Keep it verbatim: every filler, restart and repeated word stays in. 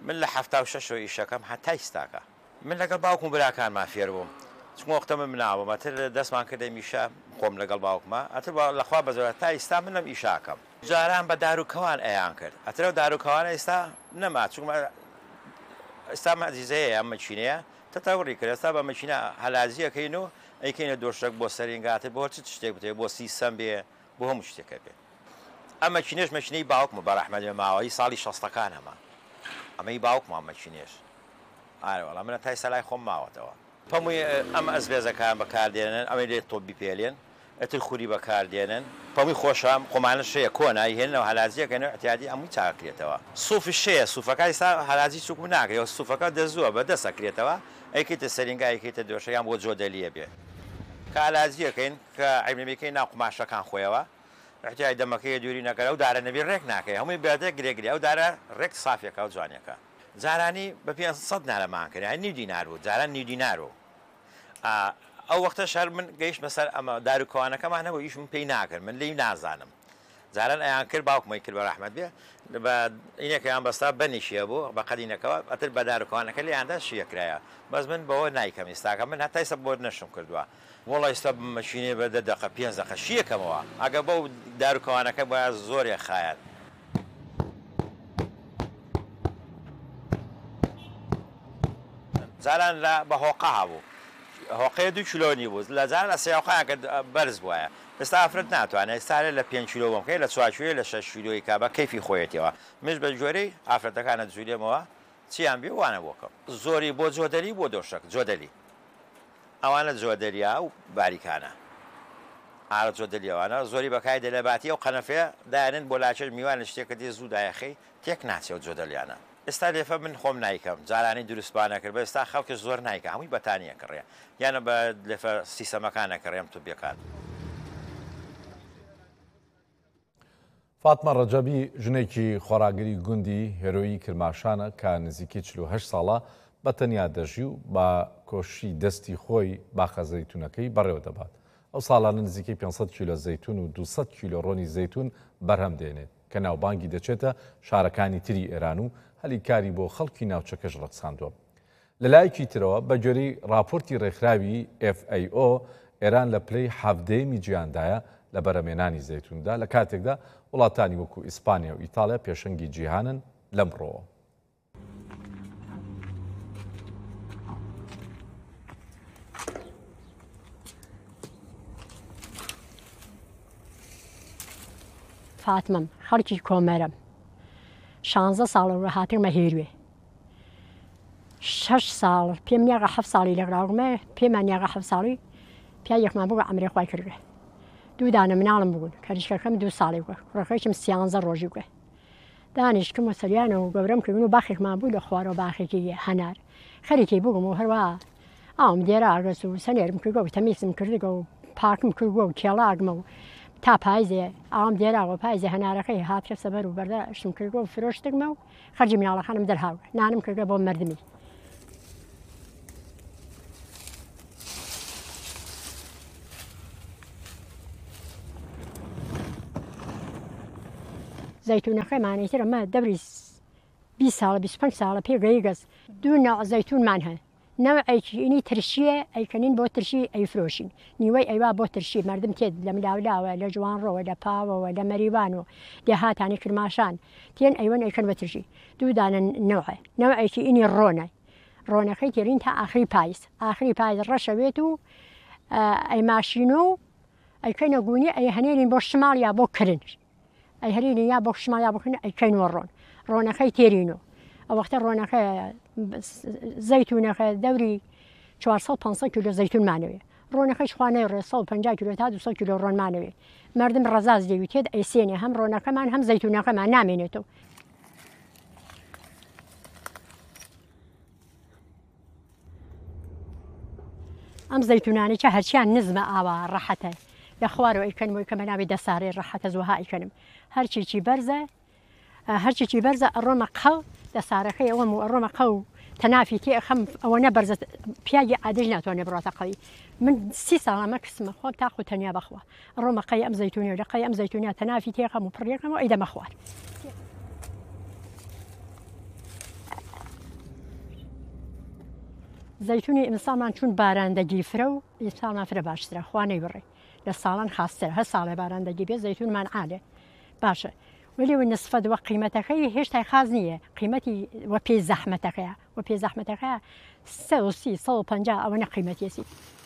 من لە هەفتا و شەشەوە ئیشەکەم هەتا ئێستاکە من لەگەڵ باوکم براکانمان فێر بووم چون وەختە من مناوم ئەتر دەستمان کردە میشە خۆم لەگەڵ باوکمە ئەتر لەخوا بەزۆرە تا ئێستا منم ئیشاکەم جاران بە داروکەوان ئەیان کرد ئەترە داروکەوانە ئێستا نەما چونمە ئێستا مەزیزەیە ئەم مەچینەیە تەتەوڕی کرد ئێستا بە مەچینە هەلازیەکەین و ئەیکەینە دۆشک بۆ سەرنگاتر بۆ چ شتێک بێ بۆ سیسەم بێ بۆ هەموو شتێکە بێ ئەم مەچینێش مەچینەی باوکمە بەڕەحمەتی ماوەی ساڵی شەستەکان هەمە ئەمەی باوکمان مەچینێش ئارەوەڵام منە تای سەلای خۆم ماوەتەوە پەمووی ئەم ئەسبێزەکان بەکاردێنن ئەمەی لێت تۆبی پێلێن ئەتر خوری بەکاردێنن پەمووی خۆشام خۆمانە شەیە کۆنایی هێنەوە هەلازیەکەن احتیاجی ئەمووی چاکرێتەوە سوفی شەیە سوفەکە ئێستا هەلازی چووکم ناکەیەوە سوفەکە دەزووە بە دەسەکرێتەوە ئەیکەیتە سەرنگا ئەیکەیتە دۆشەیان بۆ جۆدەلیە بێ کە هەلازیەکەین کە عیبنەکەی ناو قماشەکان خۆیەوە احتیاج دەمەکەی دووری نەکەرە ئەو دارە نەبی ڕێک ناکەی هەمووی بێدە گرێگری ئەو دارە ڕێک سافیەکە و جوانیەکە جارانی بە پێنج سەد نارەمان کرد نیو دینار بوو جاران نیو دینار بوو ئەو وەختە شەر من گەیشتمە سەر ئەمە داروکەوانەکەمانەوە ئیش من پێی ناکرد من لی نازانم جاران ئەیان کرد باوکمەی کرد بە ڕەحمەت بێ بە ئینێکیان بەستا بەنیشیە بوو بە قەدینەکەەوە ئەتر بە داروکەوانەکە لێیاندا شیەکرایە بەس من بەوە نایکەم ئێستاکە من هەتای سە بۆ نەشم کردووە وڵی ئێستا مەشینێ بە دە دەقە پێنج دەقە شیەکەمەوە ئەگە بەو داروکەوانەکە بۆ زۆرێ خایەت جاران لە بە هۆقا هەبوو هۆقەیە دوو کیلۆنی بوو لە جاران لە سێوقەیەکە بەرز بووە ئێستا ئافرەت ناتوانێت ئێستارێ لە پێنج کیلۆ بۆمکەی لە چوارکیلۆ لە شەش کیلۆی کا بە کەیفی خۆیەتەوە مش بە جۆرەی ئافرەتەکانە جوولێمەوە چیان بێ وانە بۆکەم زۆری بۆ جۆدەری بۆ دۆشک جۆدەلی ئەوانە جۆدەریە و باریکانە ئارە جۆدەلیەوانە زۆری بەکای دەلەباتی و قەنەفەیە دایانن بۆ لاچێت میوانە شتێکە دێ زوو دایەخەی تێک ناچێت جۆدەلیانە ئێستا لێفە من خۆم نایکەم جارانی دروستبانە کرد بە ئێستا خەڵکش زۆر نایکە هەمووی بەتانیە کڕێ یانە بە لێفە سیسەمەکانە کڕێم تو بێکان فاتمە ڕەجەبی ژنێکی خۆراگری گوندی هێرۆیی کرماشانە کە نزیکی چل و هەشت ساڵە بە تەنیا دەژی و بە کۆشی دەستی خۆی باخە زەیتونەکەی بەڕێوە دەبات ئەو ساڵانە نزیکی پێنج سەد کیلۆ زەیتون و دووسەد کیلۆ ڕۆنی زەیتون بەرهەم دێنێت کە ناوبانگی دەچێتە شارەکانی تری ئێران و هەلیکاری بۆ خەڵکی ناوچەکەش ڕەقساندووە لەلایەکی ترەوە بە جۆرەی راپۆرتی ڕێکخراوی ئێف ئەی ئۆ ئێران لە پلەی حەڤدەیەمی جیهاندایە لە بەرەمێنانی زەیتوندا لە کاتێکدا وڵاتانی وەکو ئیسپانیا و ئیتالیا پێشەنگی جیهانن لەمڕۆوە فاتمەم خەڵکی کۆمەرم شانزە ساڵ ڕاهاترمە هێروێ شەش ساڵ پێم نیاغا حەف ساڵی لەگراومە پێمان نیاغا حەف ساڵی پیا یەکمان بووە ئەمرێ خوای کردوێ دوو دانە مناڵم بوون کەریشکەکەم دوو ساڵی بووە ڕێکەکەم سیانزە ڕۆژی بووە دانیشتم و سەریانەوە گەورەم کردن و باخێکمان بوو لە خوارەوە باخێکی هەنار خەریکی بووم و هەروە ئاوم دێرە ئاگەس و سەنێرم کردگە و تەمیزم کردگە و پاکم کردووە و کێڵاگمە و تا پایزێ ئام دێراوە پایزێ هەنارەکەی هاترە سەبەر و بەردە شتم کردگە و فرۆشتگمە و خەرجی مناڵەکانم دەرهاوە نانم کردگە بۆ مردمی زەیتونەکەیمانی تر ئەمە دەبری بیست ساڵە بیست و پێنج ساڵە پێگەی گەز دوو ناو زەیتونمان هەن نەوعێکی ئینی ترشیە ئەیکەنین بۆ ترشی ئەیفرۆشین نیوەی ئەیوا بۆ ترشی مردم تێت لە ملاولاوە لە جوانڕۆوە لە پاوەوە لە مەریوان و دێهاتانی کرماشان تێن ئەیوەن ئەیکەن بە ترشی دوو دانە نەوعە نەوعێکی ئینی ڕۆنە ڕۆنەکەی تێرین تا ئاخری پاییز ئاخری پاییز ڕەشەوێت و ئەیماشین و ئەیکەینە گونی ئەی هەنێرین بۆ شماڵ یا بۆ کرن ئەی هەرێنی یا بۆ شماڵ یا بکردن ئەیکەینەوە ڕۆن ڕۆنەکەی تێرینەوە ئەو وەختە ڕۆنەکە زەیتونەکە دەوری چوارسەد پێنجسەد کیلۆ زەیتونمانەوێ ڕۆنەکەی خوانەی ڕێ سەد و پەنجا کیلۆ تا دووسەد کیلۆ ڕۆنمانەوێ مردم ڕەزاز دەوی تێت ئەیسێنێ هەم ڕۆنەکەمان هەم زەیتونەکەمان نامێنێتەوە ئەم زەیتونانێکە هەرچیان نزمە ئاوا ڕەحەتە لە خوارەوە ئەیکەنمەوەی کە مەناوی دەسارێ ڕەحەتە زوها ئەیکەنم هەرچێکی بەرزە هەرچێکی بەرزە ئەڕۆمە قەڵ دەسارەکەی ئەوەم و ئەڕۆمە قەڵ تەنافی تێ خەم ئەوە نەبەرزە پیاگی ئادەژ ناتوانێت بڕاتە قەڵی من سی ساڵامە کەسمە خۆم تاخو تەنیا بەخوا ڕۆمە قەی ئەم زەیتونی و لە قەی ئەم زەیتونیا تەنافی تێخەم و پڕێکەم و ئەیدەمە خوار زەیتونی ئیمساڵمان چون باران دەگیفرە و ئیمساڵمان فرە باشترە خوانەی بڕێ لە ساڵان خاسترە هە ساڵێ باران دەگی بێ زەیتونمان عالێ باشە وەلی نسفە وە قیمەتەکەی هێشتا خاز نییە قیمەتی وە پێی زەحمەتەکەیە وە پێی زەحمەتەکەە سە و سی سە و پەنجا ئەوە نە قیمەتیەسی